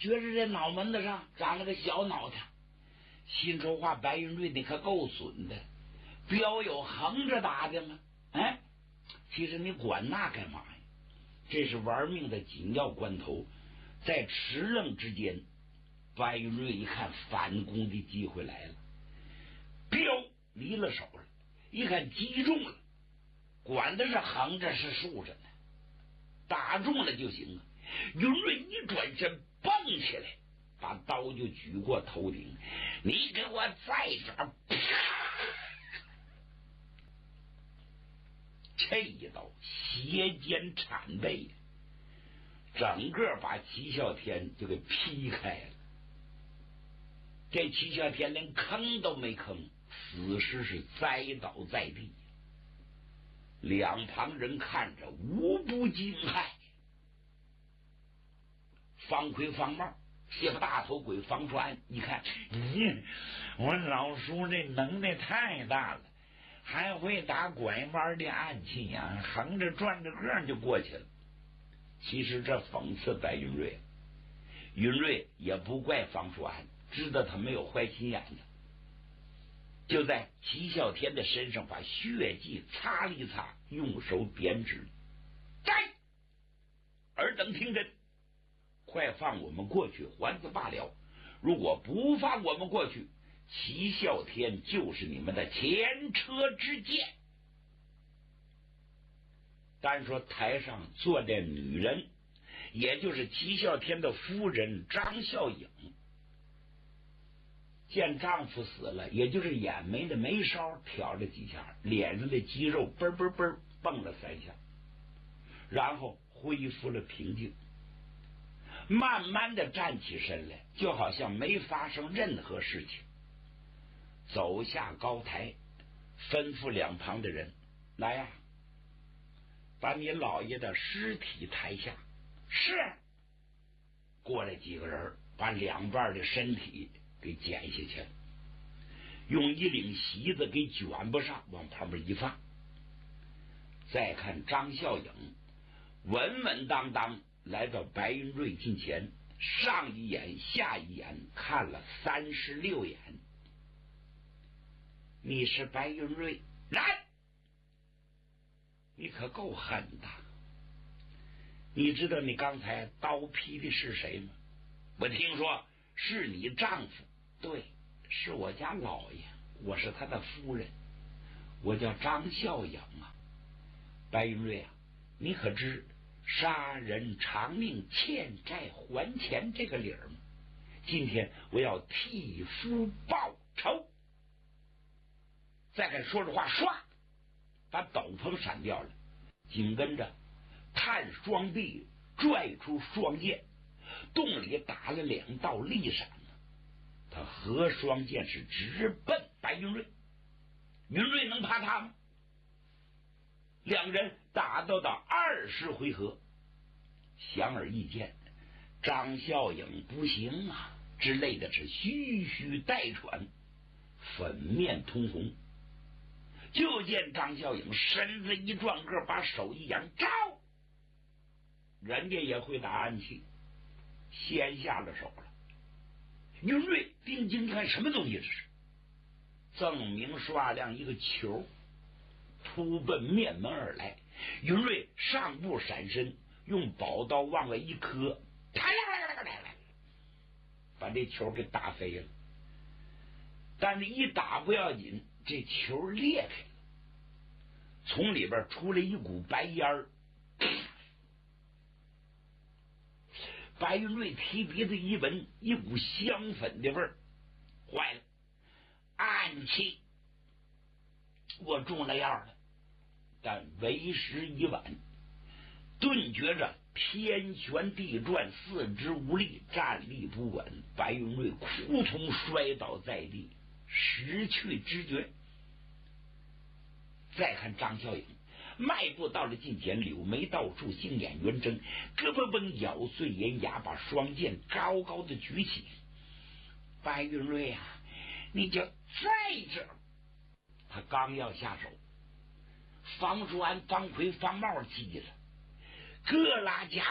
觉着这脑门子上长了个小脑袋，心说话白云瑞你可够损的，镖有横着打的吗？哎，其实你管那干嘛呀？这是玩命的紧要关头，在迟愣之间，白云瑞一看反攻的机会来了，镖离了手了，一看击中了，管的是横着是竖着呢，打中了就行了。云瑞一转身蹦起来，把刀就举过头顶，你给我在这儿！这一刀斜肩铲背，整个把齐啸天就给劈开了。这齐啸天连吭都没吭，死尸是栽倒在地。两旁人看着无不惊骇。方魁、方茂、谢不大头鬼方川一看，我老叔这能耐太大了，还会打拐弯的暗器呀，横着转着个就过去了。其实这讽刺白云瑞，云瑞也不怪方川，知道他没有坏心眼子，就在齐啸天的身上把血迹擦了一擦，用手点指：“在，尔等听真，快放我们过去还子罢了，如果不放我们过去，齐啸天就是你们的前车之鉴。”单说台上坐的女人，也就是齐啸天的夫人张孝颖，见丈夫死了，也就是眼眉的眉梢挑了几下，脸上的肌肉嘣嘣嘣蹦了3下，然后恢复了平静，慢慢的站起身来，就好像没发生任何事情，走下高台，吩咐两旁的人：“来呀，把你老爷的尸体抬下。”是。过来几个人把两半的身体给剪下去了，用一领席子给卷不上，往旁边一放。再看张孝颖稳稳当当来到白云瑞近前，上一眼下一眼看了36眼。“你是白云瑞？”“来，你可够狠的！你知道你刚才刀劈的是谁吗？”“我听说是你丈夫。”“对，是我家老爷，我是他的夫人，我叫张孝颖啊。白云瑞啊，你可知杀人偿命，欠债还钱这个理儿吗？今天我要替夫报仇。”再敢说着话，唰，把斗篷闪掉了，紧跟着探双臂拽出双剑，洞里打了2道利闪，他合双剑是直奔白云瑞。云瑞能怕他吗？两人打斗到20回合，显而易见，张孝颖不行啊，之类的是吁吁带喘，粉面通红。就见张孝颖身子一转个，把手一扬，招！人家也会打暗器，先下了手了。云瑞定睛看，什么东西这是？锃明刷亮一个球，突奔面门而来。云瑞上步闪身，用宝刀往外一磕，把这球给打飞了。但是一打不要紧，这球裂开了，从里边出来一股白烟儿。白云瑞提鼻子一闻，一股香粉的味儿，坏了，暗器，我中了样了。但为时已晚，顿觉着天旋地转，四肢无力，站立不稳。白云瑞扑通摔倒在地，失去知觉。再看张孝颖迈步到了近前，柳眉倒竖，杏眼圆睁，咯嘣嘣咬碎岩牙，把双剑高高的举起。“白云瑞啊，你就在这儿！”他刚要下手，方叔安、方奎、方茂急了，各拉家